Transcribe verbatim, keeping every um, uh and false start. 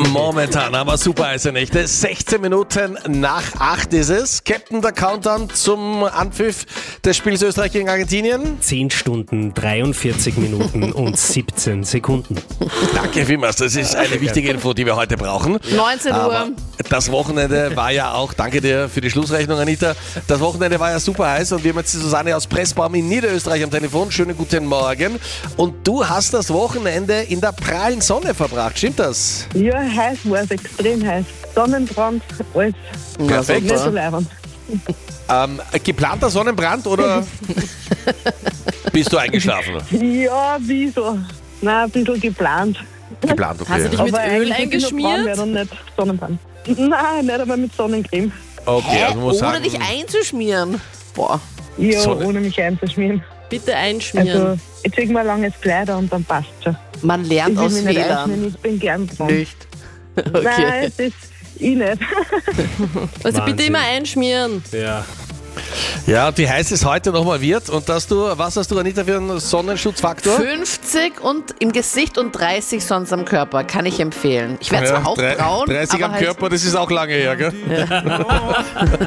Momentan haben wir super heiße Nächte. sechzehn Minuten nach acht ist es. Captain, der Countdown zum Anpfiff des Spiels Österreich gegen Argentinien. zehn Stunden, dreiundvierzig Minuten und siebzehn Sekunden. Danke vielmals, das ist eine wichtige Info, die wir heute brauchen. neunzehn Uhr. Aber das Wochenende war ja auch, danke dir für die Schlussrechnung, Anita, das Wochenende war ja super heiß und wir haben jetzt die Susanne aus Pressbaum in Niederösterreich am Telefon. Schönen guten Morgen. Und du hast das Wochenende in der prallen Sonne verbracht, stimmt das? Ja, heiß war es, extrem heiß. Sonnenbrand, alles. Perfekt. Nicht so leibend. Ähm, geplanter Sonnenbrand oder bist du eingeschlafen? Ja, wieso? Nein, ein bisschen geplant. Geplant, okay. Hast du dich mit Aber Öl eigentlich ist es noch braun, eingeschmiert? wäre dann nicht Sonnenbrand. Nein, nicht einmal mit Sonnencreme. Okay, also muss Ohne sagen, dich einzuschmieren. Boah, Ja, Sonne- ohne mich einzuschmieren. bitte einschmieren. Also, ich ziehe mir ein langes Kleid an und dann passt schon. Man lernt Ich will aus mich nicht Fehlern. einschmieren, ich bin gern braun. Nicht. Okay. Nein, das ich nicht. Also bitte Wahnsinn. immer einschmieren. Ja. ja, und wie heiß es heute nochmal wird und dass du, was hast du, Anita, für einen Sonnenschutzfaktor? fünfzig und im Gesicht und dreißig sonst am Körper. Kann ich empfehlen. Ich werde zwar auch drei- braun, dreißig aber am halt Körper, das ist auch lange her, gell?